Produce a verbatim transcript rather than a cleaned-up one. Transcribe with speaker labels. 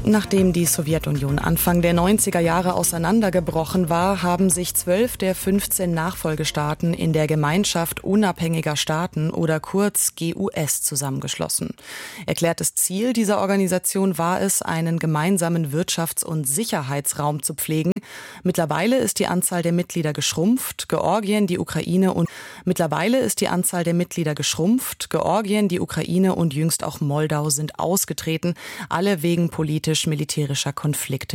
Speaker 1: Nachdem die Sowjetunion Anfang der neunziger Jahre auseinandergebrochen war, haben sich zwölf der fünfzehn Nachfolgestaaten in der Gemeinschaft unabhängiger Staaten oder kurz G U S zusammengeschlossen. Erklärtes Ziel dieser Organisation war es, einen gemeinsamen Wirtschafts- und Sicherheitsraum zu pflegen. Mittlerweile ist die Anzahl der Mitglieder geschrumpft. Georgien, die Ukraine und mittlerweile ist die Anzahl der Mitglieder geschrumpft. Georgien, die Ukraine und jüngst auch Moldau sind ausgetreten, alle wegen politisch-militärischer Konflikte